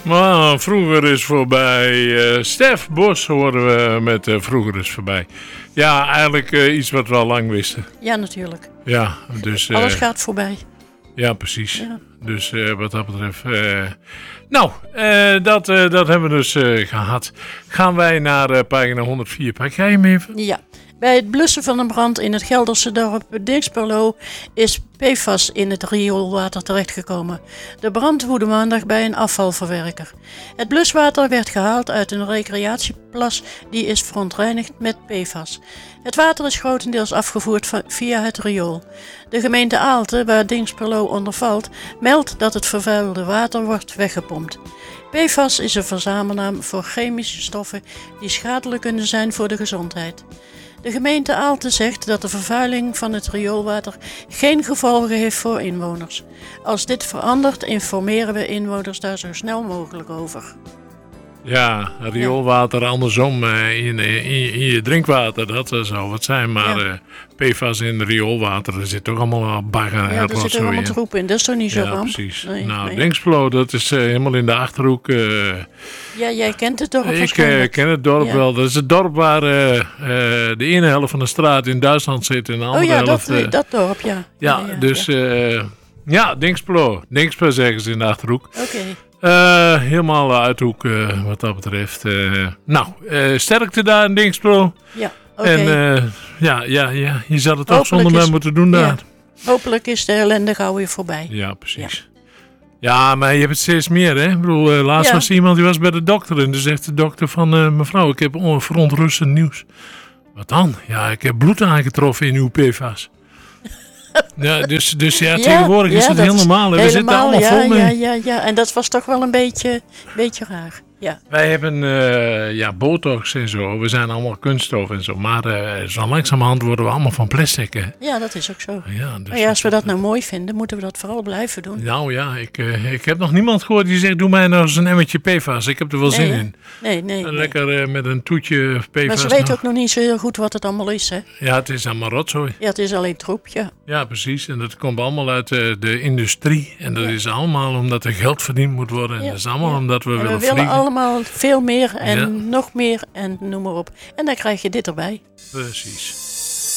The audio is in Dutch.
Maar vroeger is voorbij. Stef Bos horen we met vroeger is voorbij. Ja, eigenlijk iets wat we al lang wisten. Ja, natuurlijk. Ja, dus... Alles gaat voorbij. Ja, precies. Ja. Dus wat dat betreft... dat hebben we dus gehad. Gaan wij naar pagina 104. Pak jij hem even? Ja. Bij het blussen van een brand in het Gelderse dorp Dinxperlo is PFAS in het rioolwater terechtgekomen. De brand woedde maandag bij een afvalverwerker. Het bluswater werd gehaald uit een recreatieplas die is verontreinigd met PFAS. Het water is grotendeels afgevoerd via het riool. De gemeente Aalten, waar Dinxperlo onder valt, meldt dat het vervuilde water wordt weggepompt. PFAS is een verzamelnaam voor chemische stoffen die schadelijk kunnen zijn voor de gezondheid. De gemeente Aalten zegt dat de vervuiling van het rioolwater geen gevolgen heeft voor inwoners. Als dit verandert, informeren we inwoners daar zo snel mogelijk over. Ja, rioolwater andersom in je drinkwater, dat zou wat zijn. Maar PFAS in rioolwater, er zit toch allemaal bagger en er zit er allemaal troep in, dat is toch niet zo ramp? Precies. Dinxperlo, dat is helemaal in de Achterhoek. Ja, jij kent het dorp Ik ken het dorp wel. Dat is het dorp waar de ene helft van de straat in Duitsland zit en de andere helft... dat dorp, ja. Dinxperlo. Dinxperlo zeggen ze in de Achterhoek. Oké. Helemaal Uithoek wat dat betreft. Sterkte daar in Dinxperlo. Ja, oké. En je zou het toch zonder mij moeten doen daar. Ja. Hopelijk is de ellende gauw weer voorbij. Ja, precies. Ja, maar je hebt het steeds meer, hè? Ik bedoel, laatst was iemand die was bij de dokter en toen zegt de dokter van... mevrouw, ik heb verontrustend nieuws. Wat dan? Ja, ik heb bloed aangetroffen in uw PFAS. Ja, dus tegenwoordig is het heel normaal. We zitten allemaal vol mee. Ja, en dat was toch wel een beetje raar. Ja. Wij hebben botox en zo. We zijn allemaal kunststof en zo. Maar zo langzamerhand worden we allemaal van plastic. Hè? Ja, dat is ook zo. Ja, dus maar als we dat nou mooi vinden, moeten we dat vooral blijven doen. Nou ja, ik heb nog niemand gehoord die zegt, doe mij nou eens een emmertje PFAS. Ik heb er wel zin in. Nee. Lekker met een toetje PFAS. Maar ze weten ook nog niet zo heel goed wat het allemaal is, hè? Ja, het is allemaal rotzooi. Ja, het is alleen troep, ja. Ja, precies. En dat komt allemaal uit de industrie. En dat is allemaal omdat er geld verdiend moet worden. En dat is allemaal omdat we willen vliegen. Allemaal veel meer en nog meer en noem maar op. En dan krijg je dit erbij. Precies.